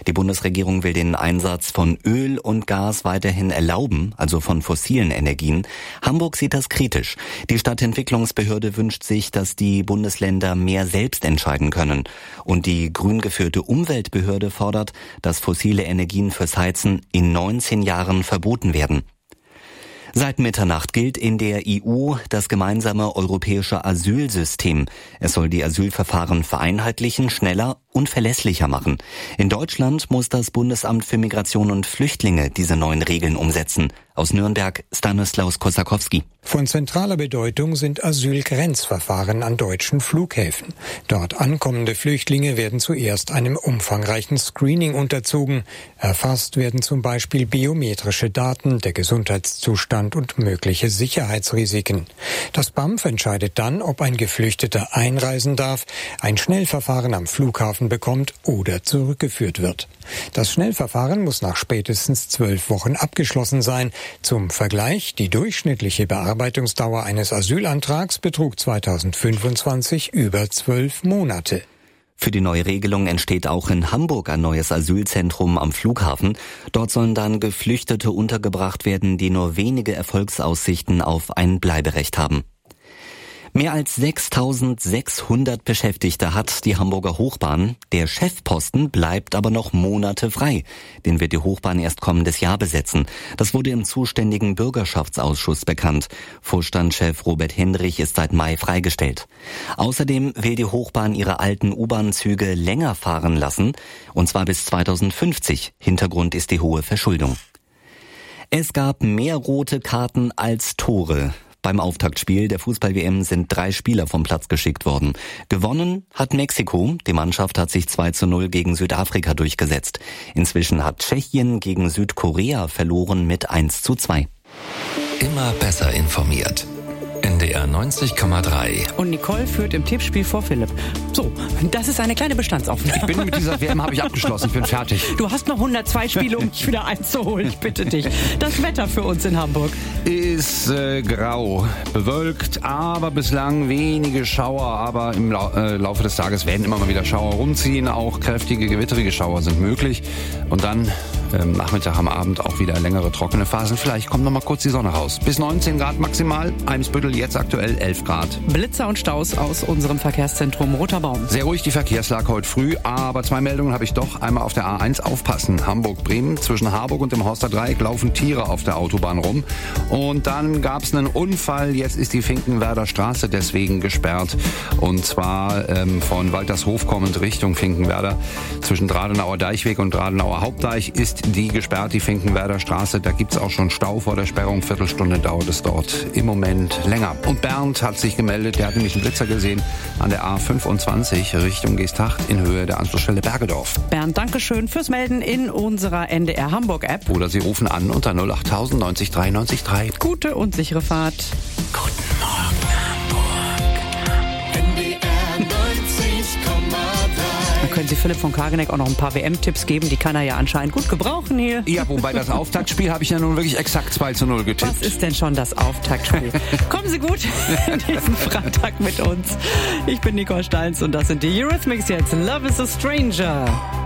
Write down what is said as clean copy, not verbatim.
Die Bundesregierung will den Einsatz von Öl und Gas weiterhin erlauben, also von fossilen Energien. Hamburg sieht das kritisch. Die Stadtentwicklungsbehörde wünscht sich, dass die Bundesländer mehr selbst entscheiden können. Und die grün geführte Umweltbehörde fordert, dass fossile Energien fürs Heizen in 19 Jahren verboten werden. Seit Mitternacht gilt in der EU das gemeinsame europäische Asylsystem. Es soll die Asylverfahren vereinheitlichen, schneller und verlässlicher machen. In Deutschland muss das Bundesamt für Migration und Flüchtlinge diese neuen Regeln umsetzen. Aus Nürnberg Stanislaus Kosakowski. Von zentraler Bedeutung sind Asylgrenzverfahren an deutschen Flughäfen. Dort ankommende Flüchtlinge werden zuerst einem umfangreichen Screening unterzogen. Erfasst werden zum Beispiel biometrische Daten, der Gesundheitszustand und mögliche Sicherheitsrisiken. Das BAMF entscheidet dann, ob ein Geflüchteter einreisen darf, ein Schnellverfahren am Flughafen bekommt oder zurückgeführt wird. Das Schnellverfahren muss nach spätestens 12 Wochen abgeschlossen sein. Zum Vergleich, die durchschnittliche Bearbeitungsdauer eines Asylantrags betrug 2025 über 12 Monate. Für die neue Regelung entsteht auch in Hamburg ein neues Asylzentrum am Flughafen. Dort sollen dann Geflüchtete untergebracht werden, die nur wenige Erfolgsaussichten auf ein Bleiberecht haben. Mehr als 6.600 Beschäftigte hat die Hamburger Hochbahn. Der Chefposten bleibt aber noch Monate frei. Den wird die Hochbahn erst kommendes Jahr besetzen. Das wurde im zuständigen Bürgerschaftsausschuss bekannt. Vorstandschef Robert Hendrich ist seit Mai freigestellt. Außerdem will die Hochbahn ihre alten U-Bahn-Züge länger fahren lassen, und zwar bis 2050. Hintergrund ist die hohe Verschuldung. Es gab mehr rote Karten als Tore. Beim Auftaktspiel der Fußball-WM sind 3 Spieler vom Platz geschickt worden. Gewonnen hat Mexiko. Die Mannschaft hat sich 2:0 gegen Südafrika durchgesetzt. Inzwischen hat Tschechien gegen Südkorea verloren mit 1:2. Immer besser informiert. NDR 90,3. Und Nicole führt im Tippspiel vor Philipp. So, das ist eine kleine Bestandsaufnahme. Ich bin mit dieser WM, habe ich abgeschlossen, ich bin fertig. Du hast noch 102 Spiele, um dich wieder einzuholen, ich bitte dich. Das Wetter für uns in Hamburg ist grau, bewölkt, aber bislang wenige Schauer. Aber im Laufe des Tages werden immer mal wieder Schauer rumziehen. Auch kräftige, gewitterige Schauer sind möglich. Und dann Nachmittag, am Abend auch wieder längere trockene Phasen. Vielleicht kommt noch mal kurz die Sonne raus. Bis 19 Grad maximal. Eimsbüttel jetzt aktuell 11 Grad. Blitzer und Staus aus unserem Verkehrszentrum Roter Baum. Sehr ruhig die Verkehrslage heute früh, aber 2 Meldungen habe ich doch. Einmal auf der A1 aufpassen. Hamburg-Bremen. Zwischen Harburg und dem Horster Dreieck laufen Tiere auf der Autobahn rum. Und dann gab es einen Unfall. Jetzt ist die Finkenwerder Straße deswegen gesperrt. Und zwar von Waltershof kommend Richtung Finkenwerder. Zwischen Dradenauer Deichweg und Dradenauer Hauptdeich ist die gesperrt, die Finkenwerder Straße. Da gibt's auch schon Stau vor der Sperrung. Viertelstunde dauert es dort im Moment länger. Und Bernd hat sich gemeldet. Der hat nämlich einen Blitzer gesehen an der A25 Richtung Geesthacht in Höhe der Anschlussstelle Bergedorf. Bernd, Dankeschön fürs Melden in unserer NDR Hamburg App. Oder Sie rufen an unter 08000 90 3 90 3. Gute und sichere Fahrt. Guten Morgen, Hamburg. NDR 90,3. Dann können Sie Philipp von Kageneck auch noch ein paar WM-Tipps geben. Die kann er ja anscheinend gut gebrauchen hier. Ja, wobei das Auftaktspiel habe ich ja nun wirklich exakt 2:0 getippt. Was ist denn schon das Auftaktspiel? Kommen Sie gut diesen Freitag mit uns. Ich bin Nicole Steins und das sind die Eurythmics jetzt. Love is a Stranger.